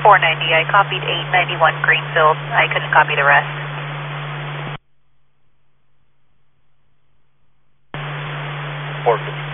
490. I copied 891 Greenfield. I couldn't copy the rest. 450.